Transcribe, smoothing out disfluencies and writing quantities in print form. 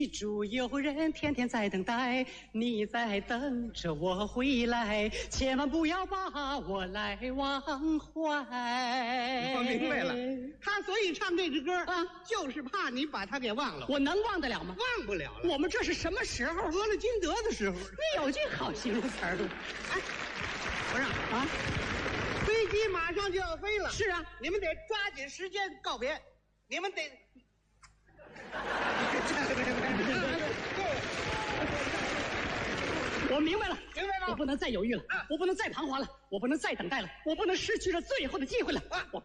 记住，有人天天在等待，你在等着我回来，千万不要把我来忘怀。 我明白了，他所以唱这支歌啊， 就是怕你把他给忘了。 我能忘得了吗？ 忘不了了。 我们这是什么时候？ 得了金德的时候。 你有句好形容词儿的。 哎，不是啊，飞机马上就要飞了。 是啊， 你们得抓紧时间告别，你们得。 我明白了， 明白了， 我不能再犹豫了，我不能再彷徨了，我不能再等待了，我不能失去了最后的机会了。我